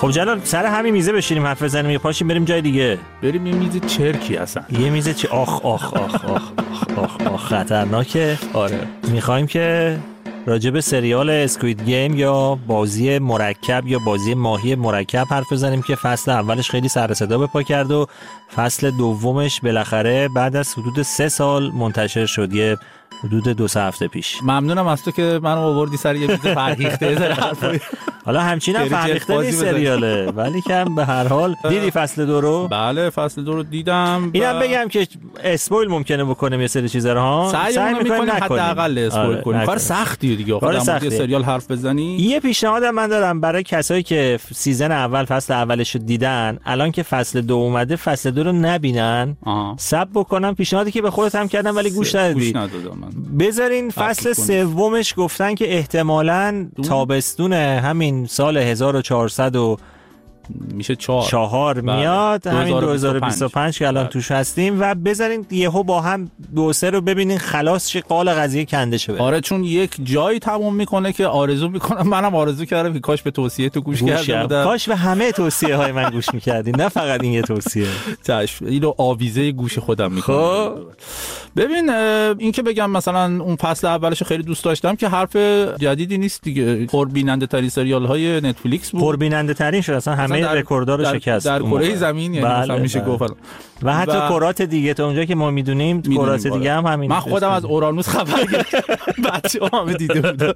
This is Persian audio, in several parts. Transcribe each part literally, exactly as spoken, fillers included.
خب جلال سر همین میزه بشینیم حرف بزنیم یا پاشیم بریم جای دیگه؟ بریم یه میز چرکی اصلا. یه میز چه آخ آخ آخ آخ آخ آخ خطرناکه. آره میخوایم که راجع به سریال اسکوید گیم یا بازی مرکب یا بازی ماهی مرکب حرف بزنیم که فصل اولش خیلی سر صدا به پا کرد و فصل دومش بالاخره بعد از حدود سه سال منتشر شد، یه حدود دو سه هفته پیش. ممنونم از تو که منو آوردی سر یه میز فرهیخته زر حرفای. حالا همچین هم فرهیخته نیست سریاله، ولی کم به هر حال. دیدی فصل دو رو؟ بله فصل دو رو دیدم. اینم بگم که اسپویل ممکنه بکنیم یه سری چیزا رو ها. سعی می‌کنیم حداقل اسپویل کنیم. کار سختیه دیگه آخه در سریال حرف بزنی. یه پیشنهاد من دارم برای کسایی که سیزن اول فصل اولش رو دیدن، الان که فصل دو اومده فصل دو رو نبینن، ساب بکنم. پیشنهادی که به خودت هم کردم ولی گوش ندادی. بذارین فصل سومش گفتن که احتمالاً تابستون همین سال هزار و چهارصد و میشه چهار چهار میاد، همین دو هزار و بیست و پنج که الان توش هستیم، و بذارین یهو با هم دو سه رو ببینین خلاص چه قال قضیه کنده شه. آره چون یک جایی تموم میکنه که آرزو میکنم، منم آرزو کردم که کاش به توصیه تو گوش, گوش کرده بودم، کاش به همه توصیه های من گوش میکردین نه فقط این یه توصیه. چشم اینو آویزه گوش خودم میکنم. خب ببین این که بگم مثلا اون فصل اولش خیلی دوست داشتم که حرف جدیدی نیست دیگه، پربیننده ترین سریال های نتفلیکس بود، پربیننده ترین شد اصلا، همه رکوردها رو شکست در کره زمین، یعنی بله مثلا میشه بله. گفت و حتی کرات دیگه تا اونجا که ما میدونیم کرات دیگه هم همین. من خودم از اورانوس خبر گرفتم، بچه‌ها همه دیده بودن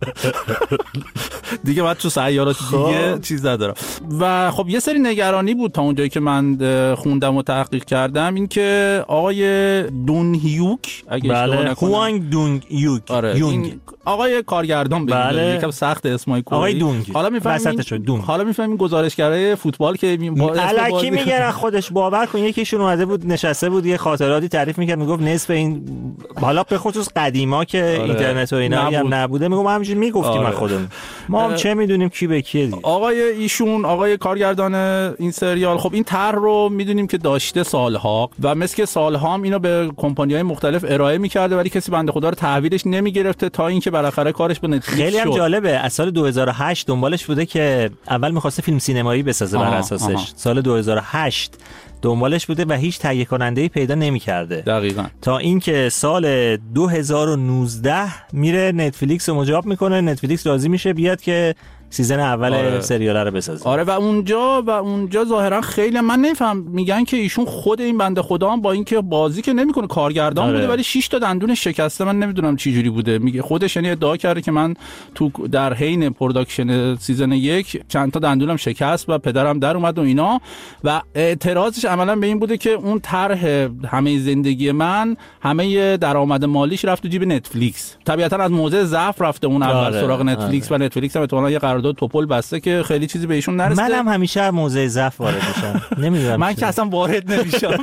دیگه، بعد تو سیارات دیگه چیز ندارم. و خب یه سری نگرانی بود تا اونجایی که من خوندم و تحقیق کردم، این که آقای دون هیوک اگه اشتباه نکنم، هوانگ دون هیوک، آره این آقای کارگردان بگیم بله. یکم سخت اسمای کوری، آقای دونگ. حالا میفهمیم حالا میفهمیم گزارشگرای فوتبال که الکی میگن خودش باور کن. یکیشون اومده بود نشسته بود یه خاطراتی تعریف میکرد، میگفت نصف این حالا به خصوص قدیما که آره. اینترنت و اینا هم نبوده، میگم همینجوری میگفتیم آره. خودمون ما هم چه میدونیم کی به کیه دیگه. آقای ایشون آقای کارگردان این سریال خب این طرح رو میدونیم که داشته سالها و مثل که سالها هم اینو به کمپانی‌های مختلف ارائه میکرده ولی کسی بنده خدا رو تحویلش نمیگرفته تا اینکه بالاخره کارش به نتفلیکس شد. خیلی هم جالبه، از سال دو هزار و هشت دنبالش بوده که اول می‌خواسته فیلم سینمایی بسازه بر اساسش آها. سال دو هزار و هشت دنبالش بوده و هیچ تهیه کننده‌ای پیدا نمی‌کرده. دقیقاً. تا اینکه سال دو هزار و نوزده میره نتفلیکس رو مجاب میکنه، نتفلیکس راضی میشه بیاد که سیزن اول آره. سریال رو بسازه. آره و اونجا و اونجا ظاهرا خیلی من نمیفهم، میگن که ایشون خود این بنده خدا هم با اینکه بازی که نمیکنه کارگردان آره. بوده ولی شش تا دندونش شکسته، من نمیدونم چه جوری بوده. میگه خودش یعنی ادعا کرده که من تو در حین پروداکشن سیزن یک چند تا دندونم شکست و پدرم در اومد و اینا، و اعتراضش عملا به این بوده که اون طرح همه زندگی من همه درآمد مالیش رفت تو جیب نتفلیکس. طبیعتا از موضع ضعف رفته اون اول آره. سراغ نتفلیکس آره. و نتفلیکس هم احتمالاً یه قرارداد توپل بسته که خیلی چیزی بهشون نرسیده. منم همیشه از موضع ضعف وارد میشم. نمیدونم من که اصلا وارد نمیشم.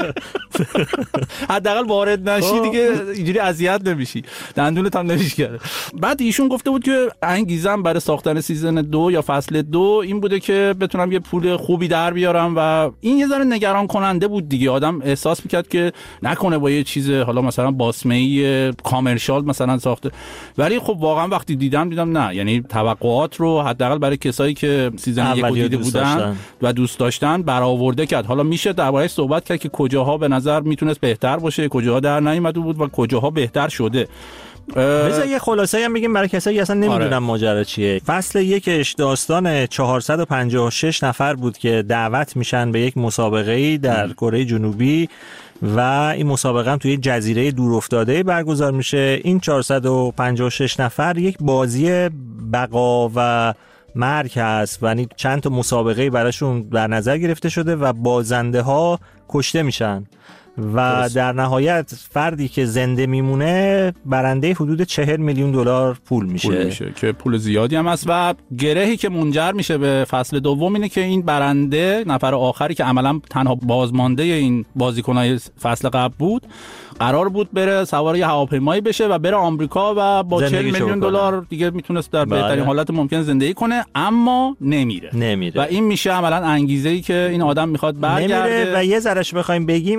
حداقل وارد نشی دیگه اینجوری اذیت نمیشی، دندونت هم نمیش کرده. بعد ایشون گفته بود که انگیزم برای ساختن سیزن دو یا فصل دو این بوده که بتونم یه پول خوبی در بیارم و این یه ذره نگران کننده بود دیگه. آدم احساس میکرد که نکنه با یه چیز حالا مثلا باسمه‌ای کامرشال مثلا ساخته، ولی خب واقعا وقتی دیدم دیدم نه، یعنی توقعات رو حداقل برای کسایی که سیزن یک دیده بودن داشتن. و دوست داشتن برآورده کرد. حالا میشه درباره‌اش صحبت کرد که کجاها به نظر میتونست بهتر باشه، کجاها در نیامده بود و کجاها بهتر شده. بذار یه خلاصه‌ای هم بگیم برای کسایی که اصلا نمیدونن آره. ماجرا چیه. فصل یکش داستان چهارصد و پنجاه و شش نفر بود که دعوت میشن به یک مسابقه‌ای در کره جنوبی و این مسابقه هم توی جزیره دورافتاده برگزار میشه. این چهارصد و پنجاه و شش نفر یک بازی بقا و مرگ هست، یعنی چند تا مسابقه براشون در نظر گرفته شده و بازنده ها کشته میشن و درست. در نهایت فردی که زنده میمونه برنده حدود چهل میلیون دلار پول میشه. پول میشه که پول زیادی هم هست. و گرهی که منجر میشه به فصل دوم اینه که این برنده نفر آخری که عملا تنها بازمانده این بازیکنای فصل قبل بود قرار بود بره سوار یه هواپیمایی بشه و بره آمریکا و با چهل میلیون دلار دیگه میتونست در بله. بهترین حالت ممکن زندگی کنه، اما نمیره. نمیره و این میشه عملا انگیزه‌ای که این آدم میخواد برگرده. نمیره و یه ذرهش بخوایم بگیم اینی که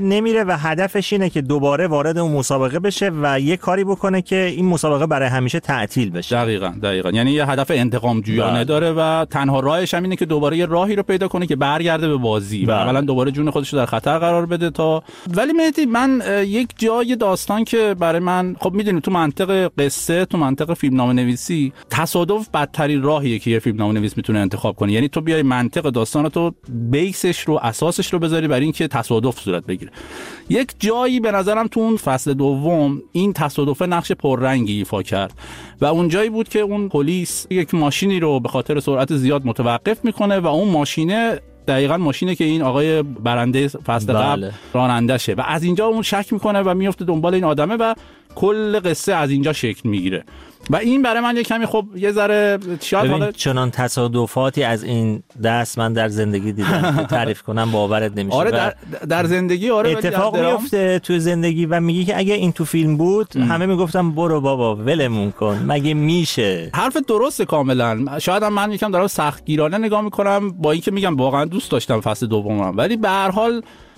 نمیره و هدفش اینه که دوباره وارد اون مسابقه بشه و یه کاری بکنه که این مسابقه برای همیشه تعطیل بشه. دقیقاً دقیقاً یعنی یه هدف انتقام جویانه داره و تنها راهش هم اینه که دوباره یه راهی رو پیدا کنه که برگرده به بازی و اولا دوباره جون خودش رو در خطر قرار بده تا. ولی مهدی من یک جای داستان که برای من خب میدونی تو منطق قصه، تو منطق فیلمنامه نویسی، تصادف بدترین راهیه که یه فیلمنامه نویس میتونه انتخاب کنه. یعنی تو بیای منطق داستان تو بیسش رو اساسش رو بذاری برای اینکه تصادف صورت بگیره. یک جایی به نظرم تو اون فصل دوم این تصادف نقش پررنگی ایفا کرد و اون جایی بود که اون پلیس یک ماشینی رو به خاطر سرعت زیاد متوقف میکنه و اون ماشینه دقیقاً ماشینه که این آقای برنده فصل قبل بله. رانندشه و از اینجا اون شک میکنه و میفته دنبال این آدمه و کل قصه از اینجا شکل میگیره و این برای من یه کمی خب یه ذره شاید حالا چنان تصادفاتی از این دست من در زندگی دیدم که تعریف کنم باورت نمیشه. آره در, در زندگی آره اتفاق میفته تو زندگی و میگی که اگه این تو فیلم بود ام. همه میگفتم برو بابا ولمون کن مگه میشه. حرف درسته کاملا. شاید هم من یکم دارم سختگیرانه نگاه میکنم با اینکه میگم واقعا دوست داشتم فصل دومم ولی به هر حال